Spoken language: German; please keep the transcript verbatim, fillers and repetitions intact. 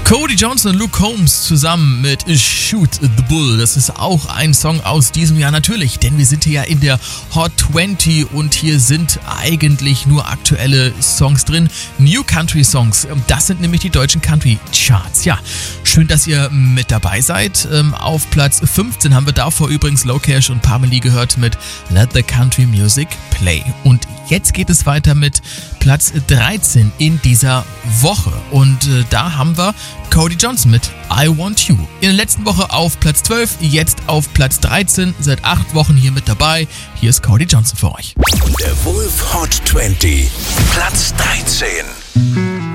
Cody Johnson und Luke Combs zusammen mit Shoot the Bull. Das ist auch ein Song aus diesem Jahr natürlich, denn wir sind hier ja in der Hot zwanzig und hier sind eigentlich nur aktuelle Songs drin. New Country Songs, das sind nämlich die deutschen Country Charts. Ja, schön, dass ihr mit dabei seid. Auf Platz fünfzehn haben wir davor übrigens Low Cash und Parmelee gehört mit Let the Country Music Play. Und jetzt geht es weiter mit Platz dreizehn in dieser Woche. Und äh, da haben wir Cody Johnson mit I Want You. In der letzten Woche auf Platz zwölf, jetzt auf Platz dreizehn, seit acht Wochen hier mit dabei. Hier ist Cody Johnson für euch. Der Wolf Hot zwanzig, Platz dreizehn.